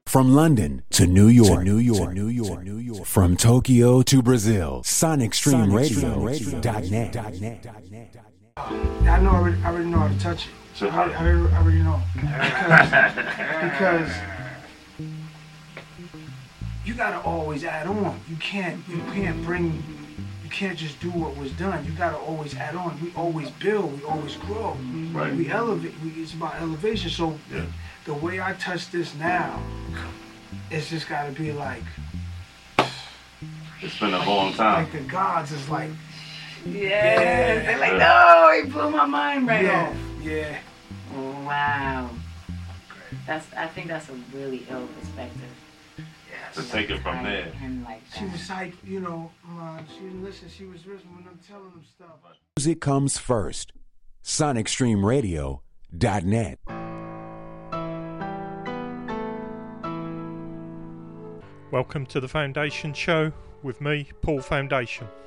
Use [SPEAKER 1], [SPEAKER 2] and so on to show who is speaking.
[SPEAKER 1] From London to New York, from Tokyo to Brazil, SonicStreamRadio.net.
[SPEAKER 2] I know. I already know how to touch it. I already know because you gotta always add on. You can't just do what was done. You gotta always add on. We always build. We always grow.
[SPEAKER 3] Right.
[SPEAKER 2] We elevate. It's about elevation. So the way I touch this now, it's just gotta be like.
[SPEAKER 3] It's been a long time.
[SPEAKER 2] Like the gods is like.
[SPEAKER 4] Yeah. They're like, no, he blew my mind right off.
[SPEAKER 2] Yeah.
[SPEAKER 4] Wow. I think that's a really ill perspective.
[SPEAKER 3] To take it from there.
[SPEAKER 2] She was like, she didn't listen. She was listening when I'm telling them stuff.
[SPEAKER 1] Music comes first. SonicStreamRadio.net.
[SPEAKER 5] Welcome to the Foundation Show with me, Paul Foundation.